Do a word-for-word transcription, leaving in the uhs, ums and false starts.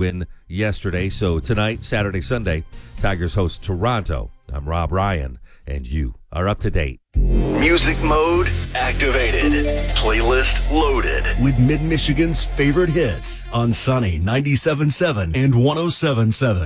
win yesterday. So tonight, Saturday, Sunday, Tigers host Toronto. I'm Rob Ryan, and you are up to date. Music mode activated. Playlist loaded. With Mid-Michigan's favorite hits on Sunny ninety-seven point seven and one oh seven point seven.